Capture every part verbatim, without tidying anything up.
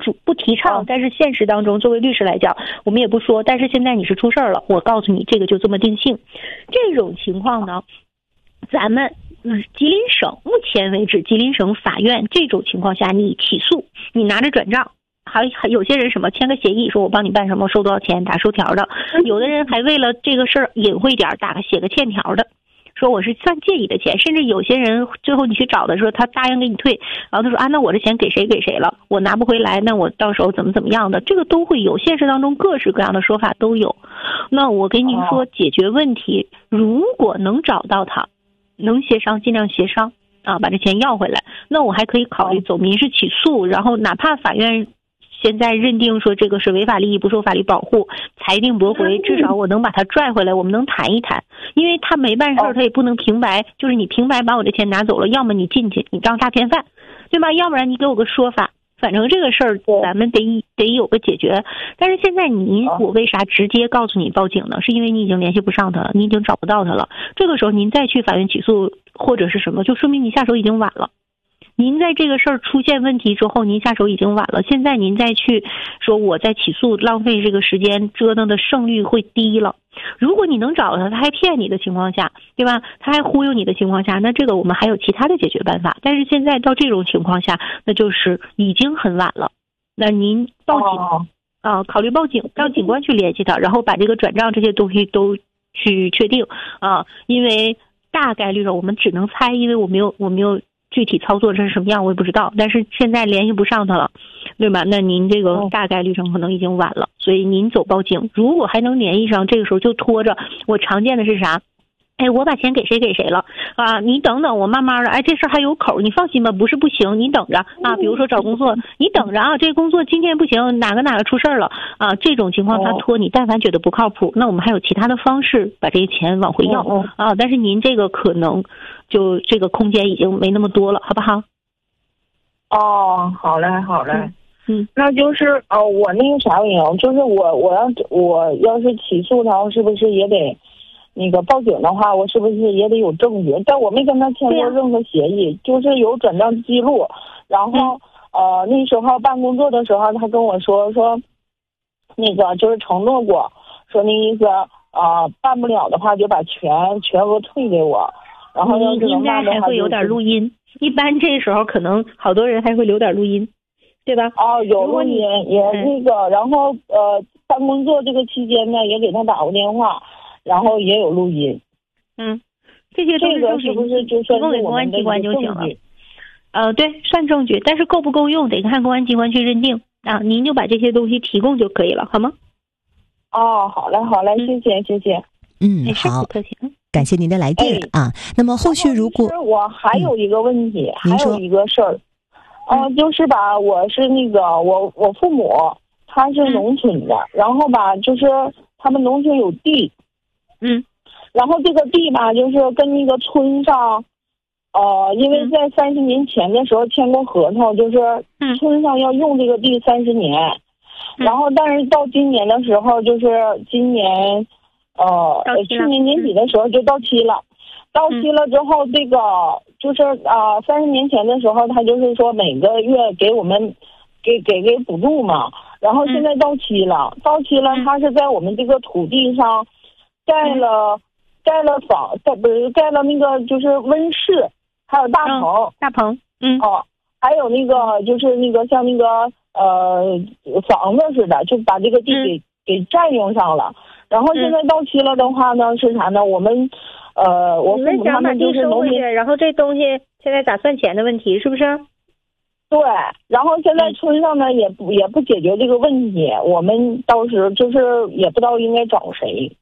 主不提倡，但是现实当中作为律师来讲，我们也不说。但是现在你是出事儿了，我告诉你，这个就这么定性。这种情况呢，咱们嗯，吉林省目前为止，吉林省法院这种情况下，你起诉，你拿着转账。还还有些人什么签个协议，说我帮你办什么，收多少钱，打收条的。有的人还为了这个事儿隐晦点，打个写个欠条的，说我是算借你的钱。甚至有些人最后你去找的时候，他答应给你退，然后他说啊，那我这钱给谁给谁了，我拿不回来，那我到时候怎么怎么样的，这个都会有。现实当中各式各样的说法都有。那我跟您说，解决问题，如果能找到他，能协商尽量协商啊，把这钱要回来，那我还可以考虑走民事起诉，然后哪怕法院现在认定说这个是违法利益不受法律保护，裁定驳回，至少我能把他拽回来，我们能谈一谈。因为他没办事，他也不能平白，就是你平白把我这钱拿走了，要么你进去你当诈骗犯，对吧？要不然你给我个说法。反正这个事儿咱们得得有个解决。但是现在您我为啥直接告诉你报警呢？是因为你已经联系不上他了，你已经找不到他了。这个时候您再去法院起诉或者是什么，就说明你下手已经晚了。您在这个事儿出现问题之后，您下手已经晚了。现在您再去说我再起诉，浪费这个时间，折腾的胜率会低了。如果你能找他，他还骗你的情况下，对吧？他还忽悠你的情况下，那这个我们还有其他的解决办法。但是现在到这种情况下，那就是已经很晚了。那您报警啊、呃，考虑报警，让警官去联系他，然后把这个转账这些东西都去确定啊。因为大概率上我们只能猜，因为我没有我没有。具体操作这是什么样我也不知道，但是现在联系不上他了，对吧？那您这个大概率上可能已经晚了，所以您走报警。如果还能联系上，这个时候就拖着。我常见的是啥？哎，我把钱给谁给谁了啊？你等等，我慢慢的。哎，这事儿还有口，你放心吧，不是不行，你等着啊。比如说找工作，你等着啊，这个工作今天不行，哪个哪个出事儿了啊？这种情况他拖你，但凡觉得不靠谱，那我们还有其他的方式把这些钱往回要啊。但是您这个可能就这个空间已经没那么多了，好不好？ 哦，好嘞，好嘞。 嗯， 那就是哦，我那个啥没有，就是我我要我要是起诉他，是不是也得？那个报警的话，我是不是也得有证据？但我没跟他签过任何协议，就是有转账记录。然后、嗯、呃，那时候办工作的时候，他跟我说说，那个就是承诺过，说那意思呃办不了的话就把全全额退给我。然后要是应该还会有点录音，一般这时候可能好多人还会留点录音，对吧？ 哦，有录音也那个，嗯、然后呃办工作这个期间呢，也给他打过电话。然后也有录音， 嗯，这些都是证据， 这个是不是就算提供给公安机关就行了？呃，对，算证据，但是够不够用得看公安机关去认定啊。您就把这些东西提供就可以了，好吗？ 哦，好嘞，好嘞，谢谢，谢谢。 嗯，好，感谢您的来电、哎、啊。那么后续如果我还有一个问题， 嗯、 还有一个事儿，呃，就是吧，我是那个我我父母他是农村的，嗯、然后吧，就是他们农村有地。 嗯， 然后这个地吧，就是跟那个村上，呃，因为在三十年前的时候签过合同，就是村上要用这个地三十年，嗯、然后但是到今年的时候，就是今年，呃，去年年底的时候就到期了，到期了之后，这个就是啊，三十年前的时候，他就是说每个月给我们给给给补助嘛，然后现在到期了，到期了，他是在我们这个土地上。盖了，盖了房，盖不是盖了那个就是温室，还有大棚， 嗯、大棚，嗯， 哦，还有那个就是那个像那个呃房子似的，就把这个地给、嗯、给占用上了。然后现在到期了的话呢，嗯、是啥呢？我们呃，我父母他们就是农民， 然后这东西现在咋算钱的问题，是不是？ 对，然后现在村上呢、嗯、也不也不解决这个问题，我们到时就是也不知道应该找谁。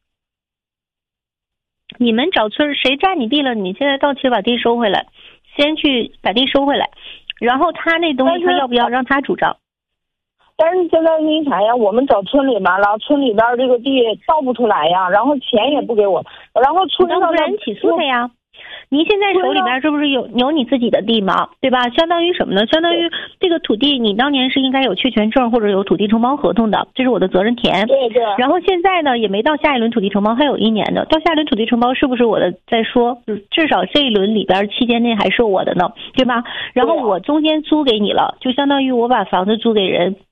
你们找村谁占你地了？你现在到期把地收回来，先去把地收回来，然后他那东西他要不要让他主张？ 但是现在那啥呀，我们找村里边了，村里边这个地倒不出来呀，然后钱也不给我，然后村上不然起诉他呀。您现在手里边是不是有有你自己的地吗？对吧？相当于什么呢？相当于这个土地，你当年是应该有确权证或者有土地承包合同的，这是我的责任田。 对对。 然后现在呢，也没到下一轮土地承包，还有一年的。到下一轮土地承包是不是我的再说？至少这一轮里边期间内还是我的呢，对吧？然后我中间租给你了，就相当于我把房子租给人。